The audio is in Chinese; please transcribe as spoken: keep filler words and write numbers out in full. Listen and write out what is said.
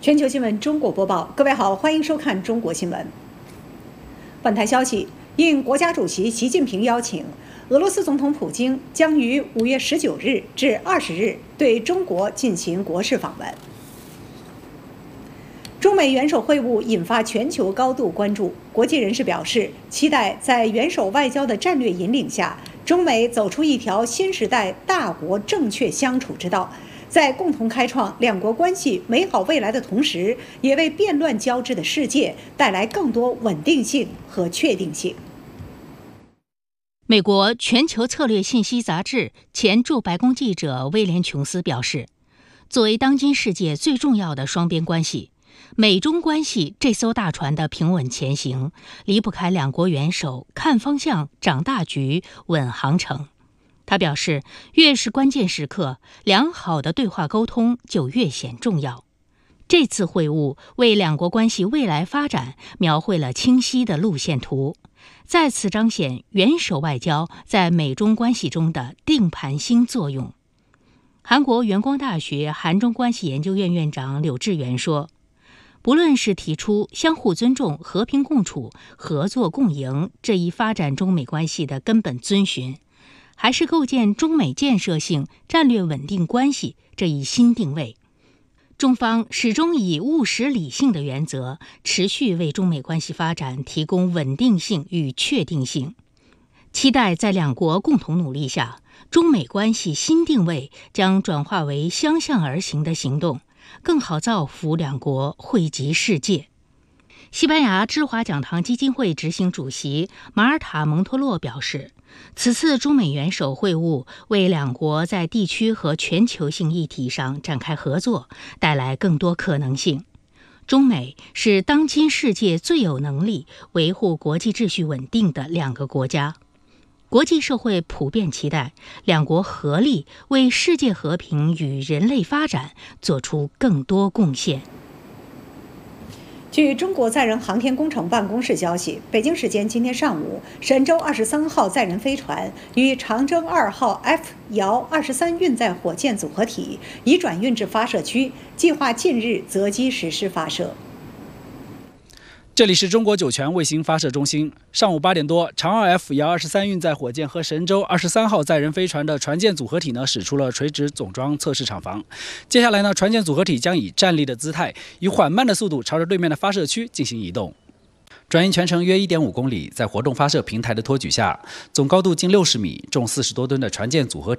全球新闻中国播报，各位好，欢迎收看中国新闻。本台消息，应国家主席习近平邀请，俄罗斯总统普京将于五月十九日至二十日对中国进行国事访问。中美元首会晤引发全球高度关注，国际人士表示，期待在元首外交的战略引领下，中美走出一条新时代大国正确相处之道。在共同开创两国关系美好未来的同时，也为变乱交织的世界带来更多稳定性和确定性。 美国全球策略信息杂志前驻白宫记者威廉·琼斯表示，作为当今世界最重要的双边关系，美中关系这艘大船的平稳前行，离不开两国元首看方向、掌大局、稳航程。他表示，越是关键时刻，良好的对话沟通就越显重要。这次会晤为两国关系未来发展描绘了清晰的路线图，再次彰显元首外交在美中关系中的定盘星作用。韩国元光大学韩中关系研究院院长柳智元说，不论是提出相互尊重、和平共处、合作共赢这一发展中美关系的根本遵循，还是构建中美建设性战略稳定关系这一新定位，中方始终以务实理性的原则，持续为中美关系发展提供稳定性与确定性。期待在两国共同努力下，中美关系新定位将转化为相向而行的行动，更好造福两国，惠及世界。西班牙知华讲堂基金会执行主席马尔塔·蒙托洛表示，此次中美元首会晤为两国在地区和全球性议题上展开合作带来更多可能性。中美是当今世界最有能力维护国际秩序稳定的两个国家，国际社会普遍期待两国合力为世界和平与人类发展做出更多贡献。 据中国载人航天工程办公室消息，北京时间今天上午，神舟二十三号载人飞船与长征二号 F 遥二十三运载火箭组合体已转运至发射区，计划近日择机实施发射。 这里是中国酒泉卫星发射中心。上午八点多，长二 F 遥二十三运载火箭和神舟二十三号载人飞船的船舰组合体呢，驶出了垂直总装测试厂房。接下来呢，船舰组合体将以站立的姿态，以缓慢的速度朝着对面的发射区进行移动。转运全程约 一点五公里，在活动发射平台的托举下，总高度近六十米、重四十多吨的船舰组合体